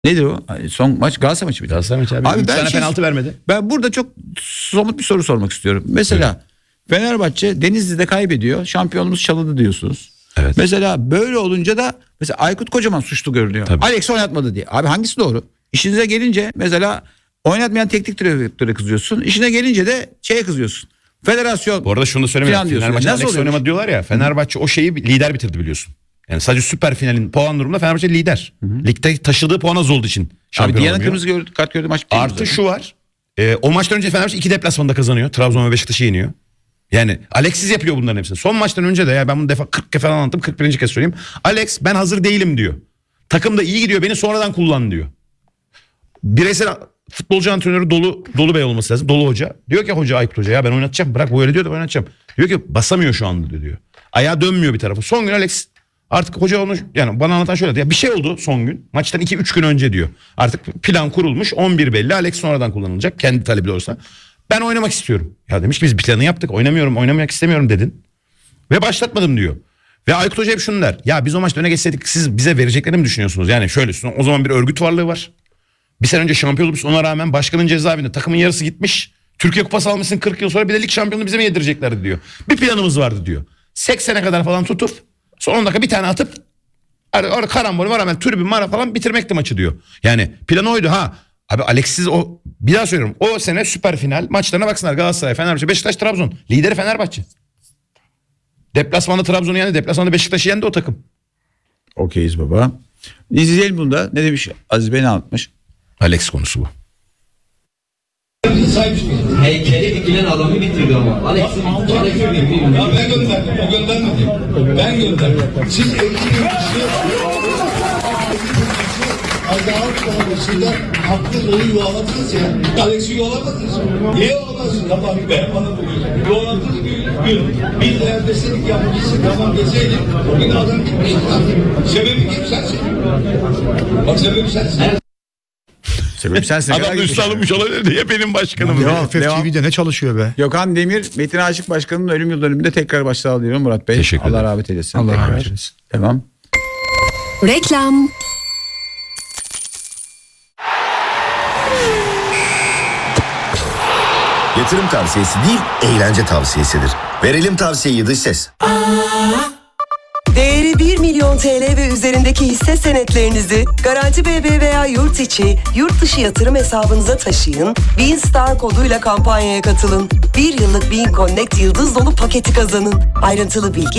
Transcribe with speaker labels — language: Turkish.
Speaker 1: Nedir o? Son maç Galatasaray maçı mıydı?
Speaker 2: Galatasaray maçı abi.
Speaker 1: Abi
Speaker 2: 3 tane penaltı vermedi.
Speaker 1: Ben burada çok somut bir soru sormak istiyorum. Mesela Fenerbahçe Denizli'de kaybediyor. Şampiyonluğumuz çalındı diyorsunuz.
Speaker 2: Evet.
Speaker 1: Mesela böyle olunca da mesela Aykut Kocaman suçlu görünüyor.
Speaker 2: Tabii.
Speaker 1: Alex oynatmadı diye. Abi hangisi doğru? İşinize gelince mesela oynatmayan teknik direktöre kızıyorsun. İşine gelince de şeye kızıyorsun. Federasyon.
Speaker 2: Bu arada şunu da
Speaker 1: Falan
Speaker 2: söylemedim.
Speaker 1: diyorsun.
Speaker 2: Fenerbahçe
Speaker 1: Nasıl
Speaker 2: Alex
Speaker 1: oluyormuş?
Speaker 2: oynamadı diyorlar ya. Fenerbahçe o şeyi lider bitirdi biliyorsun. Yani sadece süper finalin puan durumunda Fenerbahçe lider. Ligde taşıdığı puan az olduğu için
Speaker 1: Abi
Speaker 2: şampiyon
Speaker 1: Diana
Speaker 2: olamıyor.
Speaker 1: kırmızı kart gördü maç. bitti
Speaker 2: Artı
Speaker 1: zaten.
Speaker 2: şu var. O maçtan önce Fenerbahçe 2 deplasmanda kazanıyor. Trabzon ve Beşiktaş'ı yeniyor. Yani Alex'iz yapıyor bunların hepsini. Son maçtan önce de ya ben bunu 40 kez falan anlattım. 41. kez söyleyeyim. Alex ben hazır değilim diyor. Takım da iyi gidiyor beni sonradan kullan diyor. Bireysel futbolcu antrenörü Dolu Bey olması lazım. Dolu Hoca. Diyor ki hoca Aykut Hoca ya ben oynatacağım. Bırak bu öyle diyor da oynatacağım. Diyor ki basamıyor şu anda diyor. Ayağı dönmüyor bir tarafa. Son gün Alex artık hoca onu yani bana anlatan şöyle ya bir şey oldu son gün. Maçtan 2-3 gün önce diyor. Artık plan kurulmuş 11 belli. Alex sonradan kullanılacak. Kendi talebi olursa. Ben oynamak istiyorum. Ya demiş biz bir planı yaptık. Oynamak istemiyorum dedin. Ve başlatmadım diyor. Ve Aykut Hoca hep şunu der. Ya biz o maçta öne geçseydik siz bize vereceklerini mi düşünüyorsunuz? Yani şöyle o zaman bir örgüt varlığı var. Bir sene önce şampiyon olmuş ona rağmen başkanın cezaevinde takımın yarısı gitmiş. Türkiye Kupası almışsın 40 yıl sonra bir de lig şampiyonluğu bize mi yedireceklerdi diyor. Bir planımız vardı diyor. 80'e kadar falan tutup son 10 dakika bir tane atıp orada karambol var hemen tribün mara falan bitirmekti maçı diyor. Yani planı oydu ha. Abi Alex'iz o bir daha söylüyorum. O sene süper final maçlarına baksınlar Galatasaray, Fenerbahçe, Beşiktaş, Trabzon. Lideri Fenerbahçe. Deplasmanda Trabzon'u yendi. Deplasmanda Beşiktaş'ı yendi o takım.
Speaker 1: Okeyiz baba. İzleyelim bunda. Ne demiş? Aziz Bey ne anlatmış?
Speaker 2: Alex konusu bu.
Speaker 3: Heykeli dikilen adamı bitirdi ama. Alex'i bilmiyorum.
Speaker 4: Ya ben gönderdim, o göndermedi. Ben gönderdim. Siz ekibin sizler haklı onu yuvaladınız ya. Alex'i yuvaladınız. Niye yuvaladınız? Tamam ben bana bugün. Yuvaladınız gün. Biz eğer deseydik yapıcısı tamam deseydik o gün adam gitmişti zaten. Sebebi kim sensin? Bak sebebi sensin.
Speaker 1: Sebep sensin.
Speaker 2: Adam üstü alınmış olabilir diye benim başkanım.
Speaker 1: Devam.
Speaker 5: TV'de ne çalışıyor be?
Speaker 1: Gökhan Demir, Metin Aşık Başkanı'nın ölüm yıl dönümünde tekrar başsağlığı diliyorum Murat Bey.
Speaker 2: Teşekkür
Speaker 1: Allah
Speaker 2: ederim.
Speaker 1: rahmet eylesin.
Speaker 5: Allah
Speaker 1: Tekrar.
Speaker 5: rahmet eylesin.
Speaker 1: Tamam.
Speaker 6: Reklam.
Speaker 7: Yatırım tavsiyesi değil, eğlence tavsiyesidir. Verelim tavsiyeyi dış ses.
Speaker 6: Değeri 1 milyon TL ve üzerindeki hisse senetlerinizi Garanti BBVA yurt içi, yurt dışı yatırım hesabınıza taşıyın. BeanStar koduyla kampanyaya katılın. 1 yıllık Bean Connect yıldız dolu paketi kazanın. Ayrıntılı bilgi